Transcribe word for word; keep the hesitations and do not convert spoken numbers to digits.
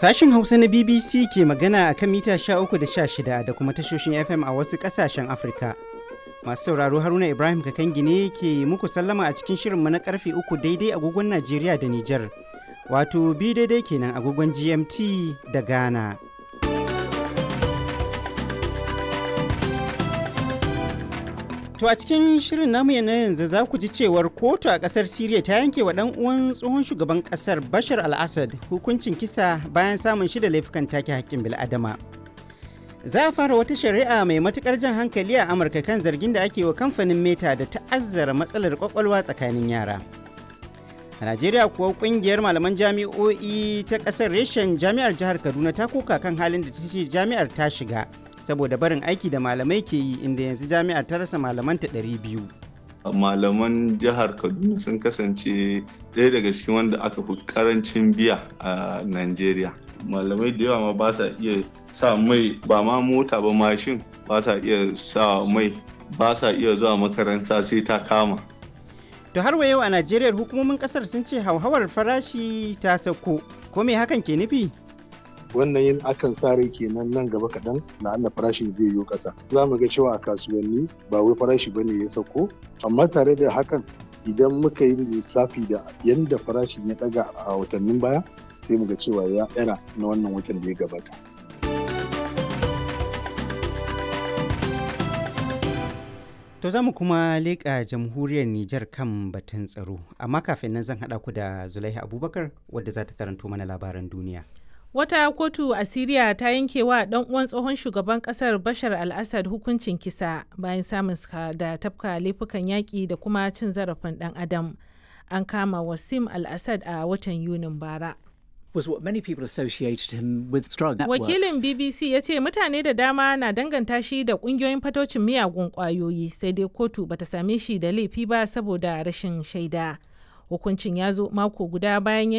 Sashin Hausa na B B C ke magana a kan mita sha uku da sha shida da kuma tashoshin F M a wasu ƙasashen Afirka. Masu sauraro Haruna Ibrahim Kakangi ne ke muku sallama a cikin shirinmu na karfe uku daidai agogon Najeriya da Nijar. Wato bi daidai kenan agogon G M T da Ghana. To a cikin shirin namu yana yanzu za ku ji cewar kotu a kasar Siriya ta yanke wa ɗan uwan tsohon shugaban kasar Bashar al-Assad hukuncin kisa bayan samun shi da laifukan take haƙƙin bil'adama. Za a fara wata shari'a mai matukar jan hankali a Amurka kan zargin da ake wa kamfanin Meta da ta'azzara matsalar kwakwalwa tsakanin yara. A Najeriya kuwa kungiyar malaman jami'o'i ta kasar reshen jami'ar jihar Kaduna ta koka kan halin da ta ce jami'ar ta shiga saboda barin aiki da malamai ke yi, inda yanzu jami'ar ta rasa malamanta ɗari biyu. Malaman jihar Kaduna sun kasance ɗaya daga cikin wanda aka fi karancin biya a Najeriya. Malamai da yawa ma ba sa iya sa mai, ba ma mota ba mashin, ba sa iya sa mai, ba sa iya zuwa makaranta sai ta kama. To har wa yau a Najeriya hukumomin kasar sun ce hauhawar farashi ta sauko. Ko me hakan ke nufi? Wannan yin akan sa rai kenan nan gaba kaɗan na Allah farashin zai yi ƙasa. Za mu ga cewa a kasuwanni ba wai farashi ba ne ya sauko, amma tare da hakan idan muka yi lissafi da yadda farashin ya ɗaga a watannin baya sai mu ga cewa ya ɗara na wannan watan da ya gabata. To za mu kuma leƙa jamhuriyar Nijar kan batun tsaro, amma kafin nan zan haɗa ku da Zulaiha Abubakar wadda za ta karanto mana labaran duniya. Wata kotu a Siriya ta yanke wa ɗan uwan tsohon shugaban ƙasar Bashar al-Assad hukuncin kisa bayan samun da tafka laifukan yaƙi da kuma cin zarafin ɗan adam. An kama Wassim al-Assad a watan Yunin bara. Was what many people associated him with drug networks. Wakilin B B C ya ce mutane da dama na danganta shi da ƙungiyoyin fatocin miyagun ƙwayoyi, sai dai kotu bata same shi da laifi ba saboda rashin shaida. Hukuncin ya zo mako guda bayan